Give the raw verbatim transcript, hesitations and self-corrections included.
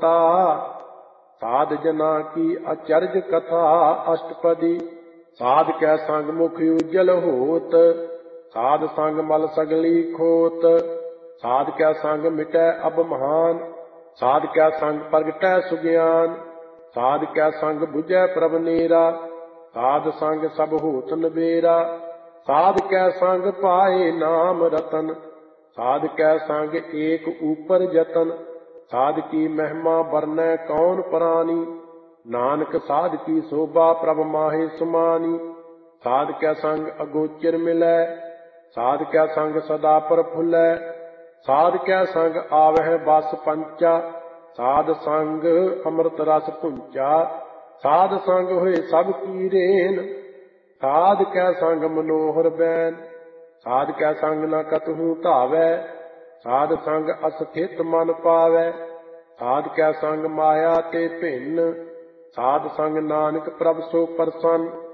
मता। साध जना की अचरज कथा अष्टपदी। साध कै संग मुख उज्जल होत, साध संग मल सगली खोत। साध कै संग मिटै अब महान, साध कै संग प्रगटै सुज्ञान। साध कै संग बुझै प्रभ नेरा, साध संग सब होत नबेरा। साध कै संग पाए नाम रतन, साध कै संग एक ऊपर जतन। साध की महिमा बरनै कौन प्राणी, नानक साध की शोभा प्रभ माहे सुमानी। साध कै संग अगोचर मिलै, साध कै संग सदा प्रफुल्लै। साध कै संग आवह बस पंचा, साध संग अमृत रस पुंचा। साध संग होए सब की रेन, साध कै संग मनोहर बैन। साध कै संग न कतहु धावै, साध संग अस्थित मन पावै। साध कै संग माया ते भिन्न, साध संग नानक प्रभ सो प्रसन्न।